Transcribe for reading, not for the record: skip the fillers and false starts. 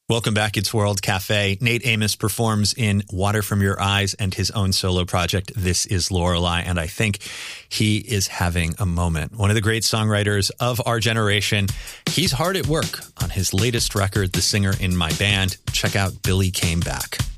Welcome back. It's World Cafe. Nate Amos performs in Water From Your Eyes and his own solo project, This Is Lorelei. And I think he is having a moment. One of the great songwriters of our generation. He's hard at work on his latest record, The Singer in My Band. Check out Billy Came Back.